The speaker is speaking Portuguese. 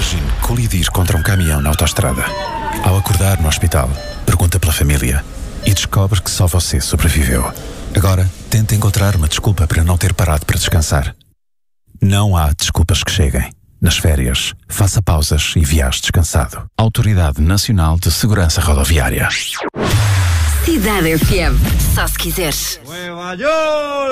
Imagine colidir contra um caminhão na autoestrada. Ao acordar no hospital, pergunta pela família e descobre que só você sobreviveu. Agora, tenta encontrar uma desculpa para não ter parado para descansar. Não há desculpas que cheguem. Nas férias, faça pausas e viaje descansado. Autoridade Nacional de Segurança Rodoviária. Cidade FM. Só se quiseres.